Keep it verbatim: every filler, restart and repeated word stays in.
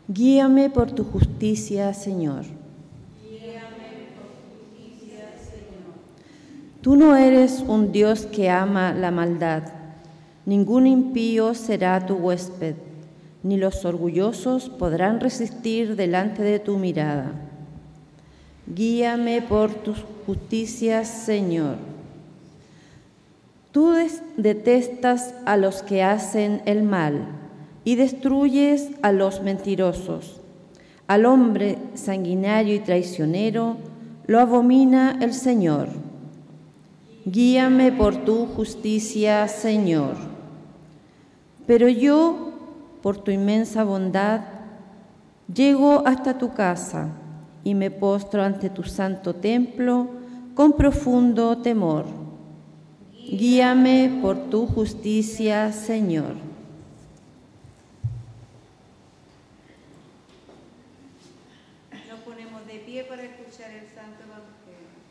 Guíame por tu justicia, Señor. Tú no eres un Dios que ama la maldad. Ningún impío será tu huésped, ni los orgullosos podrán resistir delante de tu mirada. Guíame por tus justicias, Señor. Tú detestas a los que hacen el mal y destruyes a los mentirosos. Al hombre sanguinario y traicionero lo abomina el Señor. Guíame por tu justicia, Señor. Pero yo, por tu inmensa bondad, llego hasta tu casa y me postro ante tu santo templo con profundo temor. Guíame por tu justicia, Señor. Nos ponemos de pie para escuchar el Santo Evangelio.